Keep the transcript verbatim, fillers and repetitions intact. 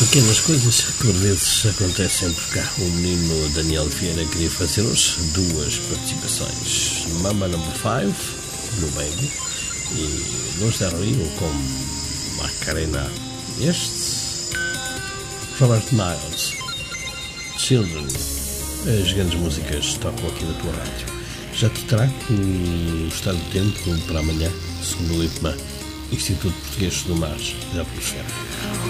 Pequenas coisas que por vezes acontecem por cá. O menino Daniel Vieira queria fazer hoje duas participações. Mama Number five, no Baby, e Luz del Rio com Macarena. Este, Robert Miles, Children. As grandes músicas tocam aqui na tua rádio. Já te trago o estado do tempo para amanhã, segundo o I P M A, Instituto Português do Mar da Atmosfera.